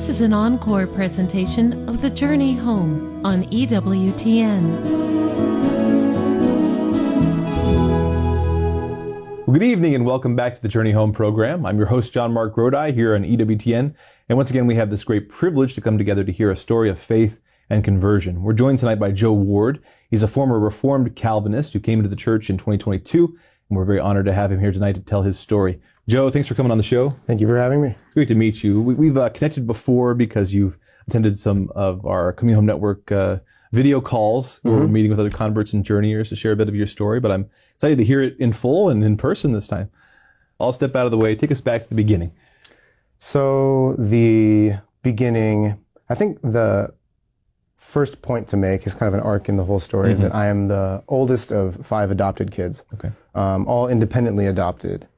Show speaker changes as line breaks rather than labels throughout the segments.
This is an encore presentation of The Journey Home on EWTN.
Well, good evening and welcome back to the Journey Home program. I'm your host, John Mark Grodi, here on EWTN. And once again, we have this great privilege to come together to hear a story of faith and conversion. We're joined tonight by Joe Ward. He's a former Reformed Calvinist who came into the church in 2022, and we're very honored to have him here tonight to tell his story. Joe, thanks for coming on the show.
Thank you for having me.
It's great to meet you. We've connected before because you've attended some of our Coming Home Network video calls where we're meeting with other converts and journeyers to share a bit of your story, but I'm excited to hear it in full and in person this time. I'll step out of the way. Take us back to the beginning.
So the beginning, I think the first point to make is kind of an arc in the whole story, is that I am the oldest of 5 adopted kids, all independently adopted.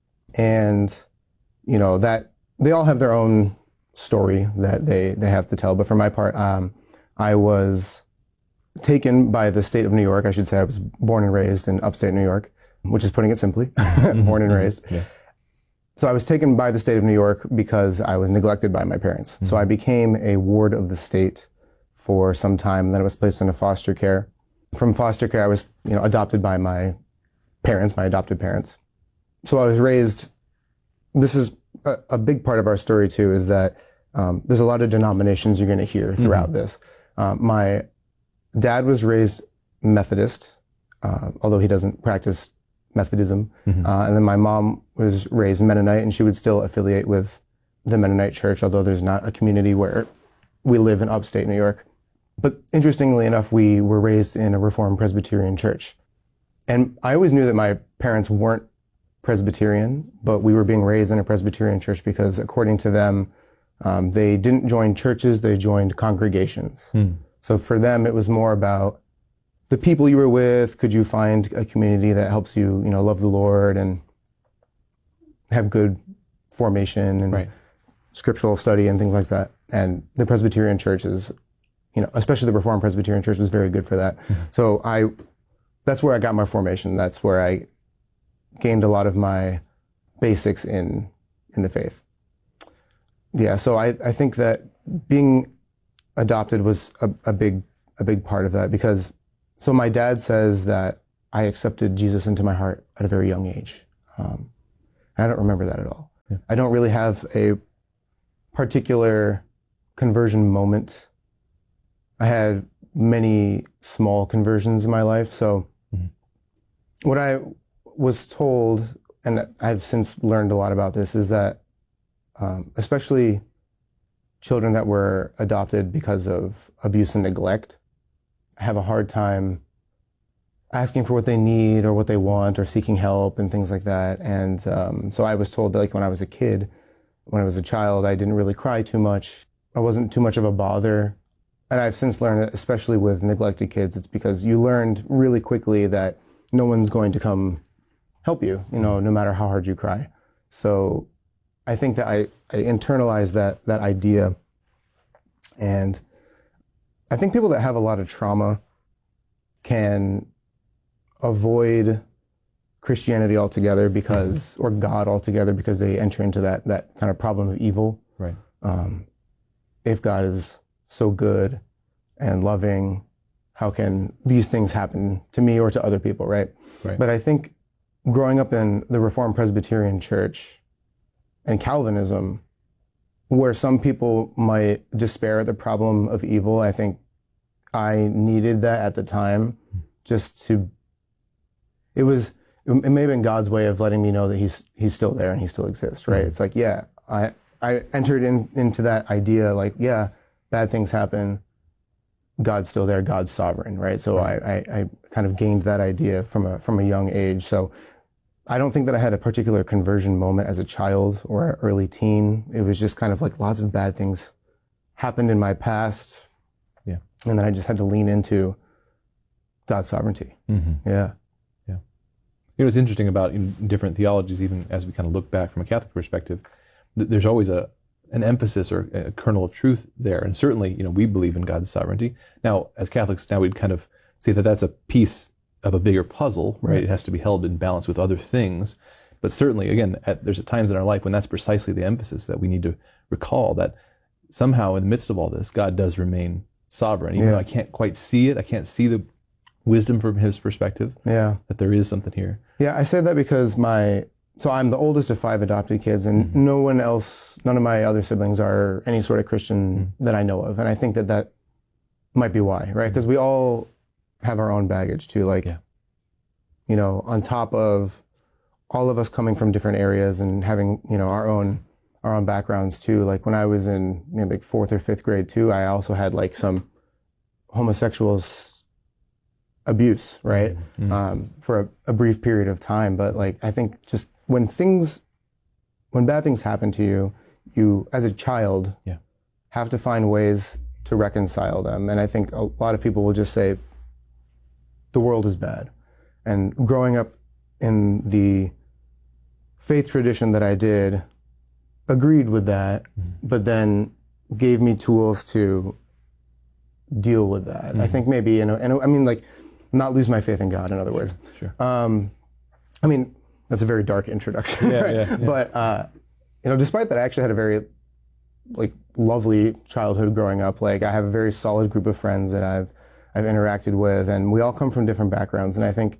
And, you know, that they all have their own story that they have to tell. But for my part, I was taken by the state of New York. I should say I was born and raised in upstate New York, which is putting it simply, born and raised. Yeah. So I was taken by the state of New York because I was neglected by my parents. So I became a ward of the state for some time, and then I was placed into foster care. From foster care, I was, adopted by my parents, my adopted parents. So I was raised, this is a big part of our story too, is that there's a lot of denominations you're going to hear throughout this. My dad was raised Methodist, although he doesn't practice Methodism. And then my mom was raised Mennonite, and she would still affiliate with the Mennonite church, although there's not a community where we live in upstate New York. But interestingly enough, we were raised in a Reformed Presbyterian church. And I always knew that my parents weren't Presbyterian, but we were being raised in a Presbyterian church because, according to them, they didn't join churches, they joined congregations. So for them, it was more about the people you were with. Could you find a community that helps you, love the Lord and have good formation and scriptural study and things like that. And the Presbyterian church is, especially the Reformed Presbyterian church was very good for that. So that's where I got my formation. That's where I gained a lot of my basics in the faith. Yeah, so I think that being adopted was a big part of that, because so my dad says that I accepted Jesus into my heart at a very young age. I don't remember that at all. Yeah. I don't really have a particular conversion moment. I had many small conversions in my life. So what I was told, and I've since learned a lot about this, is that especially children that were adopted because of abuse and neglect have a hard time asking for what they need or what they want or seeking help and things like that. And so I was told that, like, when I was a child, I didn't really cry too much. I wasn't too much of a bother. And I've since learned that, especially with neglected kids, it's because you learned really quickly that no one's going to come help you, no matter how hard you cry. So I think that I internalized that idea. And I think people that have a lot of trauma can avoid Christianity altogether because, or God altogether, because they enter into that kind of problem of evil. Right. If God is so good and loving, how can these things happen to me or to other people, right? But I think growing up in the Reformed Presbyterian Church and Calvinism, where some people might despair at the problem of evil, I think I needed that at the time, just to, it may have been God's way of letting me know that he's still there and he still exists, right? It's like, yeah, I entered into that idea, like, yeah, bad things happen, God's still there, God's sovereign, right? So I kind of gained that idea from a young age. So I don't think that I had a particular conversion moment as a child or an early teen. It was just kind of like lots of bad things happened in my past. Yeah. And then I just had to lean into God's sovereignty. Yeah.
Yeah. It's interesting about different theologies, even as we kind of look back from a Catholic perspective, there's always an emphasis or a kernel of truth there. And certainly, we believe in God's sovereignty. Now, as Catholics, we'd kind of say that that's a piece of a bigger puzzle, right? It has to be held in balance with other things. But certainly, again, there's times in our life when that's precisely the emphasis that we need to recall, that somehow in the midst of all this, God does remain sovereign, even though I can't quite see it. I can't see the wisdom from his perspective.
Yeah.
That there is something here.
Yeah, I say that because I'm the oldest of 5 adopted kids, and none of my other siblings are any sort of Christian that I know of. And I think that might be why, right? Because we all have our own baggage too. Like, you know, on top of all of us coming from different areas and having, you know, our own backgrounds too. Like when I was in like 4th or 5th grade too, I also had like some homosexual abuse, right? For a brief period of time. But like, I think just when bad things happen to you as a child have to find ways to reconcile them. And I think a lot of people will just say, the world is bad. And growing up in the faith tradition that I did, agreed with that, but then gave me tools to deal with that. I think maybe, and I mean, like, not lose my faith in God, in other words.
Sure.
I mean, that's a very dark introduction. Right? But, you know, despite that, I actually had a very, like, lovely childhood growing up. Like, I have a very solid group of friends that I've interacted with, and we all come from different backgrounds. And I think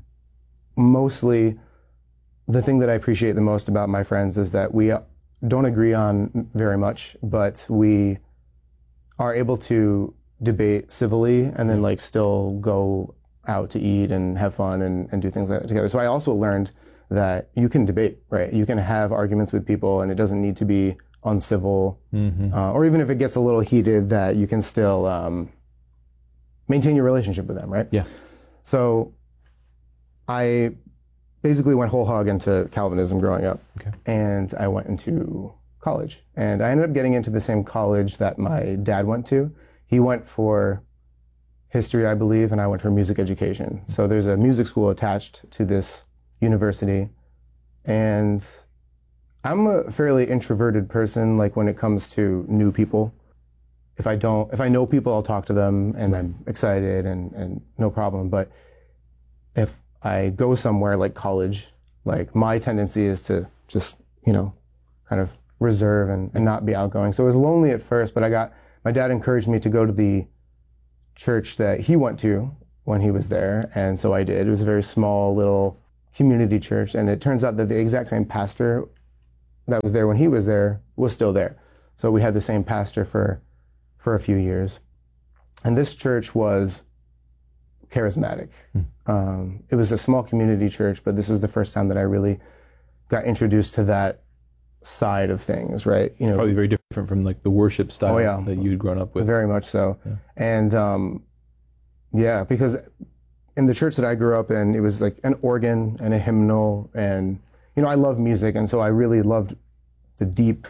mostly the thing that I appreciate the most about my friends is that we don't agree on very much, but we are able to debate civilly and then like still go out to eat and have fun and do things like that together. So I also learned that you can debate, right? You can have arguments with people and it doesn't need to be uncivil, or even if it gets a little heated, that you can still maintain your relationship with them, right?
Yeah.
So I basically went whole hog into Calvinism growing up.
Okay.
And I went into college. And I ended up getting into the same college that my dad went to. He went for history, I believe, and I went for music education. So there's a music school attached to this university. And I'm a fairly introverted person, like when it comes to new people. If I know people, I'll talk to them and I'm excited and no problem. But if I go somewhere like college, like my tendency is to just, you know, kind of reserve and not be outgoing. So it was lonely at first, but my dad encouraged me to go to the church that he went to when he was there. And so I did. It was a very small little community church. And it turns out that the exact same pastor that was there when he was there was still there. So we had the same pastor for a few years. And this church was charismatic. It was a small community church, but this was the first time that I really got introduced to that side of things, right? You know,
probably very different from like the worship style that you'd grown up with.
Very much so. Yeah. And because in the church that I grew up in, it was like an organ and a hymnal, and you know, I love music, and so I really loved the deep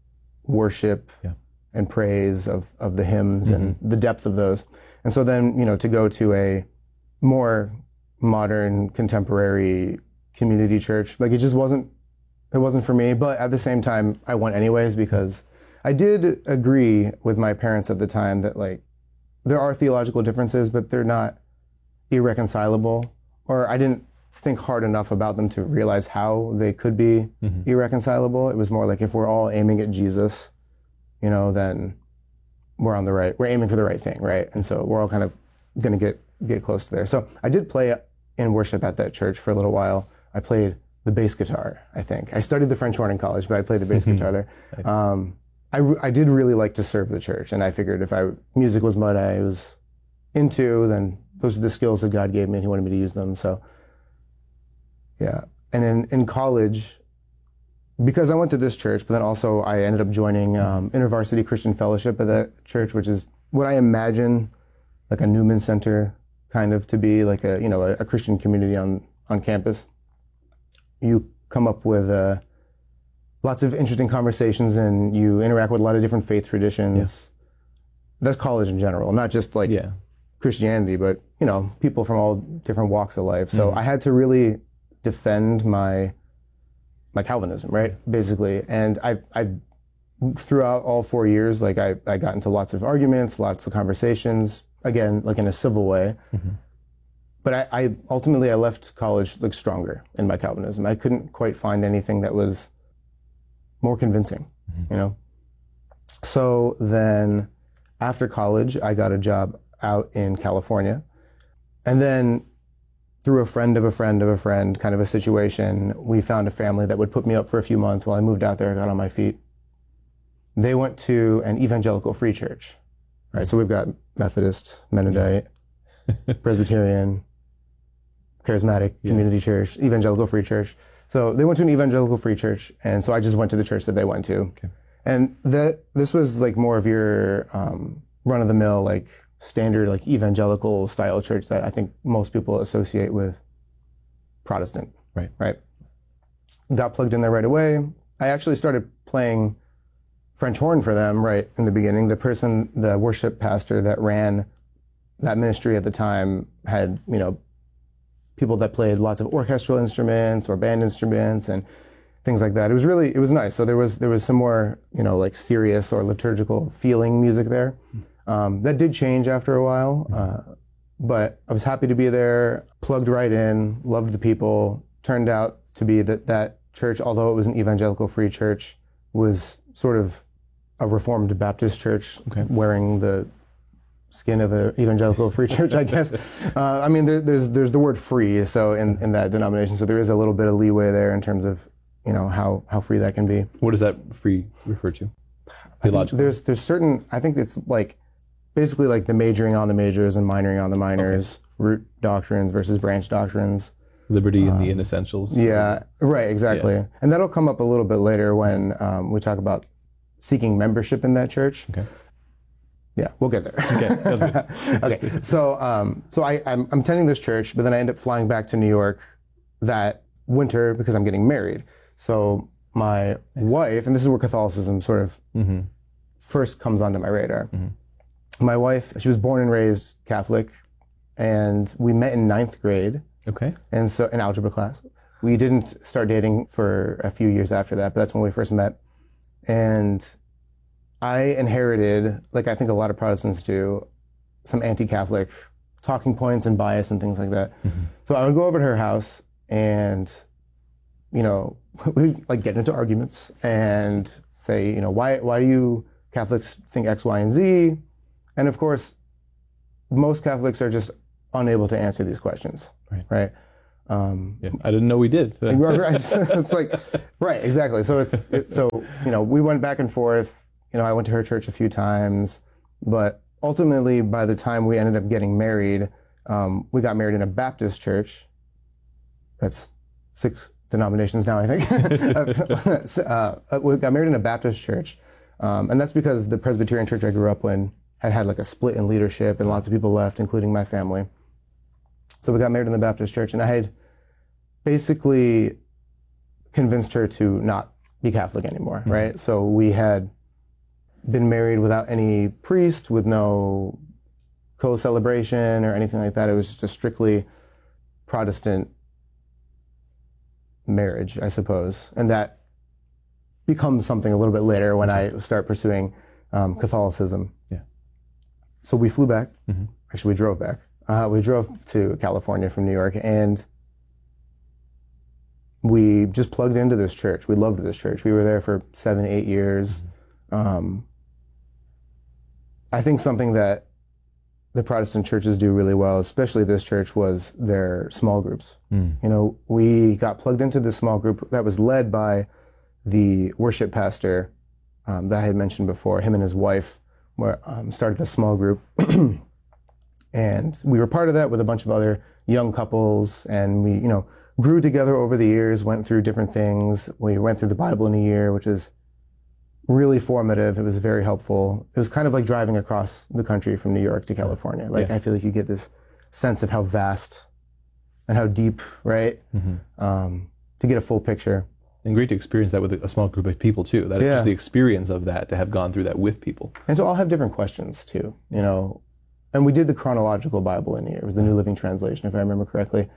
worship and praise of the hymns and the depth of those. And so then, you know, to go to a more modern, contemporary community church, like it wasn't for me. But at the same time, I went anyways because I did agree with my parents at the time that like there are theological differences, but they're not irreconcilable. Or I didn't think hard enough about them to realize how they could be irreconcilable. It was more like if we're all aiming at Jesus, you know, then we're aiming for the right thing, right? And so we're all kind of going to get close to there. So I did play in worship at that church for a little while. I played the bass guitar, I think. I studied the French horn in college, but I played the bass guitar there. I did really like to serve the church, and I figured if music was what I was into, then those are the skills that God gave me and he wanted me to use them. So yeah. And in college, because I went to this church, but then also I ended up joining InterVarsity Christian Fellowship at that church, which is what I imagine like a Newman Center kind of to be, like a Christian community on campus. You come up with lots of interesting conversations and you interact with a lot of different faith traditions. Yeah. That's college in general, not just like Christianity, but you know, people from all different walks of life. So I had to really defend my Calvinism, right? Basically. And I throughout all 4 years, like I got into lots of arguments, lots of conversations, again, like in a civil way. But I ultimately left college like stronger in my Calvinism. I couldn't quite find anything that was more convincing, you know? So then after college, I got a job out in California. And then through a friend of a friend of a friend kind of a situation, we found a family that would put me up for a few months while I moved out there, got on my feet. They went to an evangelical free church, right? So we've got Methodist, Mennonite, Presbyterian, Charismatic Community Church, Evangelical Free Church. So they went to an Evangelical Free Church, and so I just went to the church that they went to.
Okay.
And this was like more of your run-of-the-mill, like standard, like evangelical style church that I think most people associate with Protestant.
Right.
Right. Got plugged in there right away. I actually started playing French horn for them right in the beginning. The worship pastor that ran that ministry at the time had, people that played lots of orchestral instruments or band instruments and things like that. It was nice. So there was some more, like serious or liturgical feeling music there. That did change after a while, but I was happy to be there, plugged right in, loved the people. Turned out to be that church, although it was an evangelical free church, was sort of a Reformed Baptist church, wearing the skin of an evangelical free church, I guess. There's the word free, so in that denomination, so there is a little bit of leeway there in terms of, how free that can be.
What does that free refer to?
There's certain, I think it's like, basically like the majoring on the majors and minoring on the minors, root doctrines versus branch doctrines.
Liberty in the inessentials.
Yeah, right, exactly. Yeah. And that'll come up a little bit later when we talk about seeking membership in that church.
Okay.
Yeah, we'll get there.
Okay, that's good.
Okay, so I'm attending this church, but then I end up flying back to New York that winter because I'm getting married. So my wife, and this is where Catholicism sort of first comes onto my radar. My wife, she was born and raised Catholic, and we met in 9th grade.
Okay.
And so in algebra class. We didn't start dating for a few years after that, but that's when we first met. And I inherited, like I think a lot of Protestants do, some anti-Catholic talking points and bias and things like that. So I would go over to her house and, we'd like get into arguments and say, why do you Catholics think X, Y, and Z? And of course, most Catholics are just unable to answer these questions, right?
Yeah, I didn't know we did.
It's like, right, exactly. So we went back and forth. I went to her church a few times, but ultimately, by the time we ended up getting married, we got married in a Baptist church. That's 6 denominations now, I think. We got married in a Baptist church, and that's because the Presbyterian church I grew up in had like a split in leadership, and lots of people left, including my family. So we got married in the Baptist church, and I had basically convinced her to not be Catholic anymore, right? So we had been married without any priest, with no co-celebration or anything like that. It was just a strictly Protestant marriage, I suppose. And that becomes something a little bit later when I start pursuing Catholicism.
Yeah.
So we flew back. Actually, we drove back. We drove to California from New York, and we just plugged into this church. We loved this church. We were there for 7, 8 years. I think something that the Protestant churches do really well, especially this church, was their small groups. We got plugged into this small group that was led by the worship pastor that I had mentioned before. Him and his wife started a small group. And we were part of that with a bunch of other young couples, and we, grew together over the years, went through different things. We went through the Bible in a year, which is really formative. It was very helpful. It was kind of like driving across the country from New York to California. I feel like you get this sense of how vast and how deep, right? To get a full picture.
And great to experience that with a small group of people too. That is just the experience of that, to have gone through that with people.
And to all have different questions too, And we did the chronological Bible in here. It was the New Living Translation, if I remember correctly.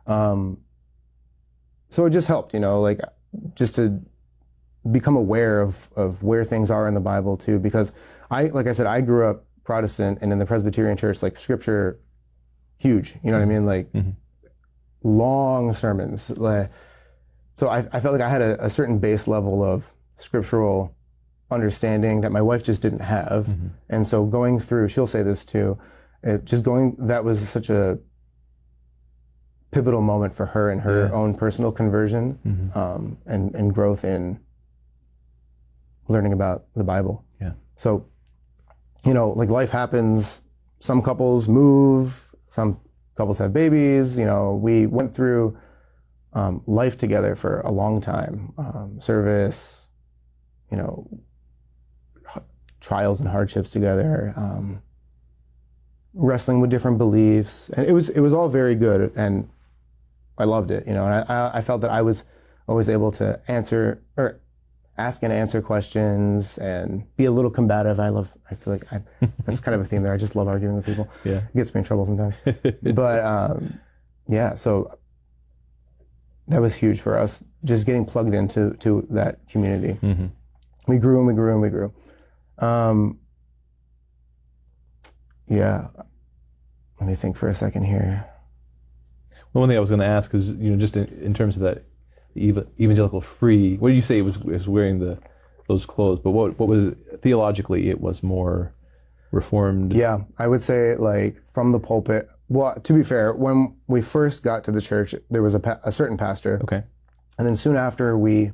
So it just helped, just to become aware of where things are in the Bible too. Because like I said, I grew up Protestant, and in the Presbyterian church, like scripture, huge. You know what I mean? Like long sermons. So I felt like I had a certain base level of scriptural understanding that my wife just didn't have. And so going through, she'll say this too, that was such a pivotal moment for her in her own personal conversion, and growth in learning about the Bible.
Yeah.
So, like life happens, some couples move, some couples have babies, we went through life together for a long time, service, trials and hardships together, wrestling with different beliefs, and it was all very good, and I loved it, and I felt that I was always able to ask and answer questions and be a little combative. I feel like that's kind of a theme there. I just love arguing with people.
Yeah.
It gets me in trouble sometimes. But so that was huge for us, just getting plugged into that community. We grew and we grew and we grew. Let me think for a second here.
Well, one thing I was going to ask is, just in terms of that evangelical free, what did you say it was wearing those clothes? But what was theologically it was more reformed?
Yeah, I would say like from the pulpit. Well, to be fair, when we first got to the church, there was a certain pastor.
Okay. And
then soon after we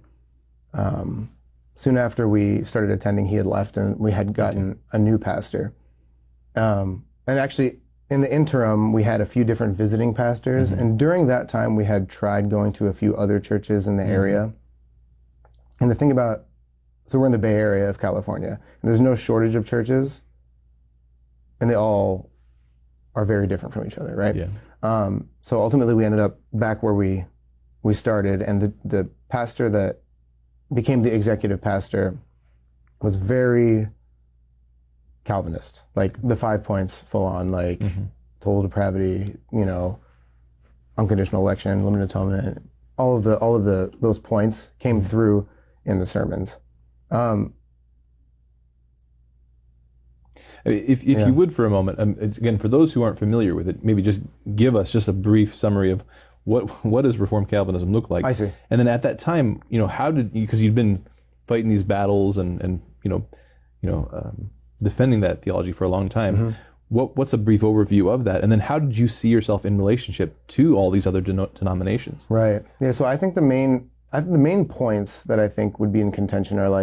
started attending, he had left, and we had gotten a new pastor. And actually, in the interim, we had a few different visiting pastors, and during that time, we had tried going to a few other churches in the area. And the thing so we're in the Bay Area of California, and there's no shortage of churches, and they all are very different from each other, right?
Yeah.
So ultimately, we ended up back where we started, and the pastor that became the executive pastor was very Calvinist, like the 5 points full on, like total depravity, unconditional election, limited atonement, all of those points came through in the sermons.
If you would for a moment, again, for those who aren't familiar with it, maybe just give us just a brief summary of what does Reformed Calvinism look like?
I see.
And then at that time, how did you, because you'd been fighting these battles and defending that theology for a long time. What's a brief overview of that? And then how did you see yourself in relationship to all these other denominations?
Right. Yeah. So I think the main points that I think would be in contention are like,